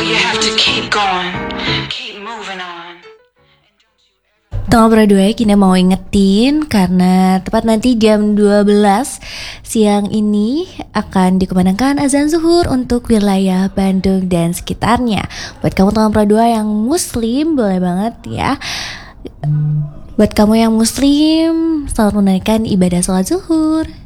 you have to keep going, keep moving on. Tengah berdua Kina mau ingetin karena tepat nanti jam 12 siang ini akan dikumandangkan azan zuhur untuk wilayah Bandung dan sekitarnya. Buat kamu tengah berdua yang muslim boleh banget ya. Buat kamu yang muslim selamat menunaikan ibadah sholat zuhur.